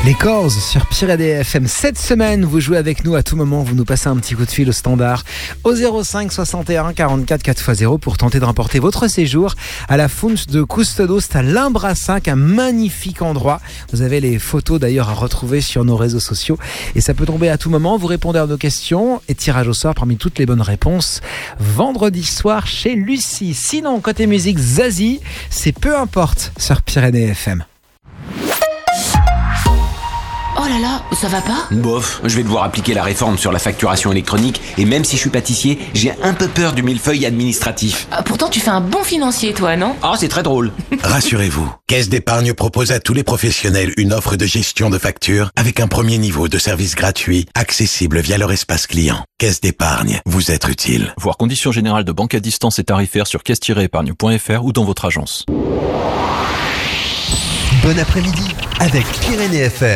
Les Corses sur Pyrénées FM. Cette semaine, vous jouez avec nous à tout moment. Vous nous passez un petit coup de fil au standard au 05 61 44 4x0 pour tenter de remporter votre séjour à la Fount de Custodo. C'est à Limbrassac, un magnifique endroit. Vous avez les photos d'ailleurs à retrouver sur nos réseaux sociaux. Et ça peut tomber à tout moment. Vous répondez à nos questions et tirage au sort parmi toutes les bonnes réponses vendredi soir chez Lucie. Sinon, côté musique, Zazie, c'est peu importe sur Pyrénées FM. Oh là là, ça va pas ? Bof, je vais devoir appliquer la réforme sur la facturation électronique et même si je suis pâtissier, j'ai un peu peur du millefeuille administratif. Pourtant tu fais un bon financier toi, non ? Ah, c'est très drôle. Rassurez-vous, Caisse d'épargne propose à tous les professionnels une offre de gestion de factures avec un premier niveau de service gratuit, accessible via leur espace client. Caisse d'épargne, vous être utile. Voir conditions générales de banque à distance et tarifaires sur caisse-épargne.fr ou dans votre agence. Bon après-midi avec Pyrénées FM.